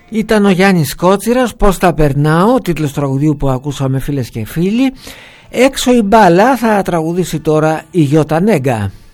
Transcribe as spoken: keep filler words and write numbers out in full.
Ήταν ο Γιάννης Κότσιρας, «Πώς τα περνάω», ο τίτλος τραγουδίου που ακούσαμε, φίλες και φίλοι. Έξω η μπάλα θα τραγουδήσει τώρα η Γιώτα Νέγκα.